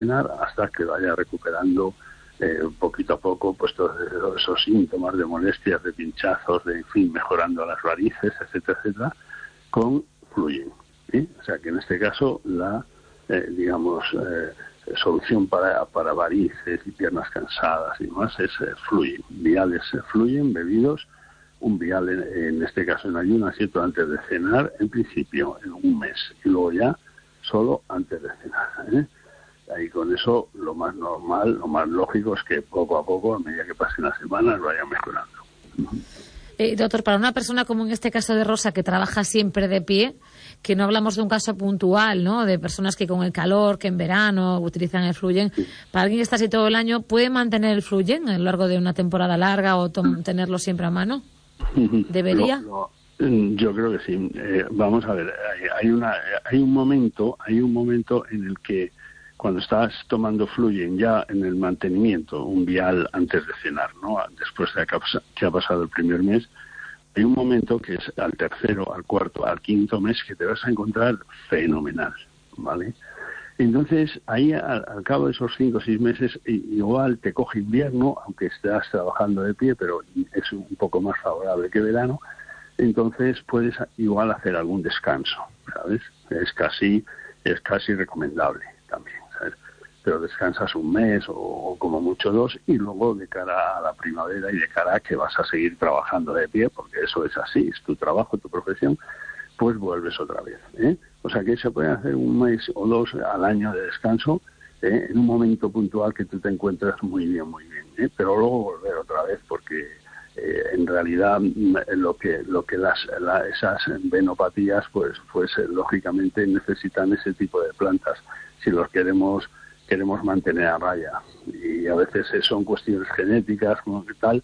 cenar hasta que vaya recuperando poquito a poco pues todos esos síntomas de molestias, de pinchazos, de en fin, mejorando las varices, etcétera, etcétera, con Fluyen. ¿Sí? O sea que en este caso la, solución para varices y piernas cansadas y demás es Fluyen. Viales Fluyen bebidos, un vial en este caso en ayunas, ¿cierto? Antes de cenar, en principio, en un mes, y luego ya solo antes de cenar. Y con eso lo más normal, lo más lógico es que poco a poco, a medida que pasen las semanas, vayan mejorando. Doctor, para una persona como en este caso de Rosa, que trabaja siempre de pie, que no hablamos de un caso puntual, ¿no?, de personas que con el calor, que en verano utilizan el Fluyen, sí. Para alguien que está así todo el año, ¿puede mantener el Fluyen a lo largo de una temporada larga o tenerlo siempre a mano? ¿Debería? Yo creo que sí. Vamos a ver, hay un momento en el que cuando estás tomando Fluyen ya en el mantenimiento, un vial antes de cenar, ¿no?, después de que ha pasado el primer mes, hay un momento que es al tercero, al cuarto, al quinto mes que te vas a encontrar fenomenal, ¿vale? Entonces, ahí al cabo de esos 5 o 6 meses, igual te coge invierno, aunque estés trabajando de pie, pero es un poco más favorable que verano, entonces puedes igual hacer algún descanso, ¿sabes? Es casi recomendable también, ¿sabes? Pero descansas un mes o como mucho 2 y luego de cara a la primavera y de cara a que vas a seguir trabajando de pie, porque eso es así, es tu trabajo, tu profesión, pues vuelves otra vez, ¿eh? O sea que se puede hacer un mes o 2 al año de descanso, en un momento puntual que tú te encuentras muy bien, pero luego volver otra vez porque en realidad lo que esas venopatías pues lógicamente necesitan ese tipo de plantas si los queremos mantener a raya, y a veces son cuestiones genéticas como que tal,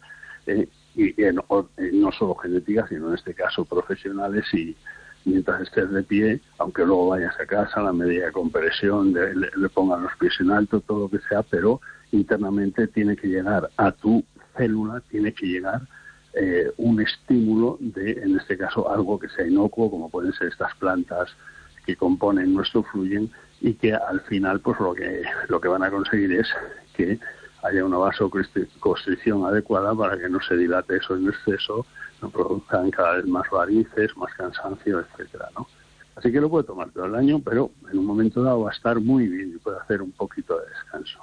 y no solo genéticas sino en este caso profesionales, y mientras estés de pie, aunque luego vayas a casa, la medida de compresión, le pongan los pies en alto, todo lo que sea, pero internamente tiene que llegar a tu célula, tiene que llegar un estímulo de, en este caso, algo que sea inocuo, como pueden ser estas plantas que componen nuestro Fluyen, y que al final pues lo que van a conseguir es que haya una vasoconstricción adecuada para que no se dilate eso en exceso, no produzcan cada vez más varices, más cansancio, etcétera, ¿no? Así que lo puede tomar todo el año, pero en un momento dado va a estar muy bien y puede hacer un poquito de descanso.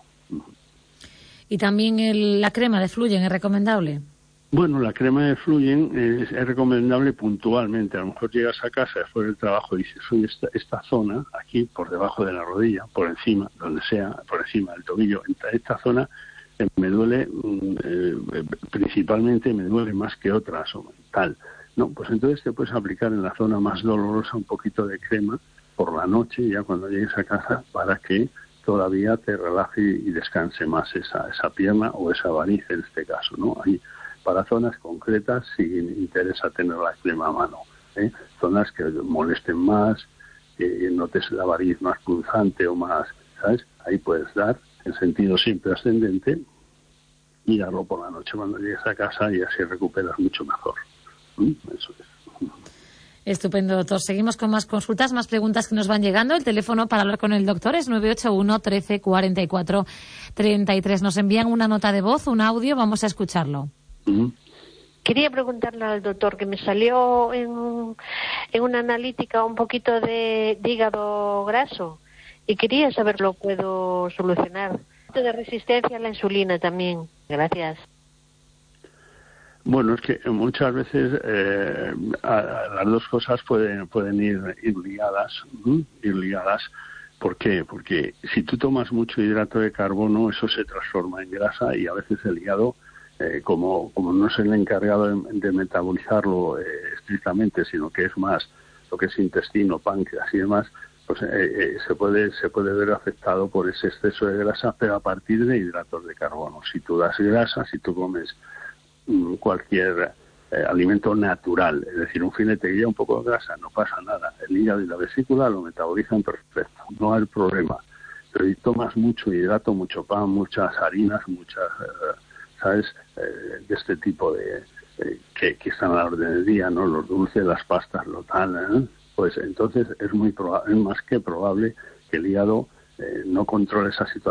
¿Y también la crema de Fluyen es recomendable? Bueno, la crema de Fluyen es recomendable puntualmente. A lo mejor llegas a casa después del trabajo y dices, soy esta zona, aquí por debajo de la rodilla, por encima, donde sea, por encima del tobillo, esta zona me duele, principalmente me duele más que otras o tal. No, pues entonces te puedes aplicar en la zona más dolorosa un poquito de crema por la noche, ya cuando llegues a casa, para que todavía te relaje y descanse más esa pierna o esa variz en este caso, ¿no? Ahí, para zonas concretas sí interesa tener la crema a mano, ¿eh? Zonas que molesten más, que notes la variz más punzante o más, ¿sabes? Ahí puedes dar en sentido siempre ascendente y darlo por la noche cuando llegues a casa y así recuperas mucho mejor. Eso es. Estupendo, doctor. Seguimos con más consultas, más preguntas que nos van llegando. El teléfono para hablar con el doctor es 981 13 44 33. Nos envían una nota de voz, un audio, vamos a escucharlo. Quería preguntarle al doctor que me salió en una analítica un poquito de hígado graso y quería saber lo puedo solucionar. De resistencia a la insulina también. Gracias. Bueno, es que muchas veces las dos cosas pueden ir ligadas. ¿Por qué? Porque si tú tomas mucho hidrato de carbono, eso se transforma en grasa y a veces el hígado, como no es el encargado de metabolizarlo estrictamente, sino que es más lo que es intestino, páncreas y demás, pues se puede ver afectado por ese exceso de grasa, pero a partir de hidratos de carbono. Si tú das grasa, si tú comes cualquier alimento natural, es decir, un filete que lleva un poco de grasa, no pasa nada. El hígado y la vesícula lo metabolizan perfecto, no hay problema. Pero si tomas mucho hidrato, mucho pan, muchas harinas, muchas, ¿sabes?, de este tipo de que están a la orden del día, ¿no? Los dulces, las pastas, lo tal, pues entonces es más que probable que el hígado no controle esa situación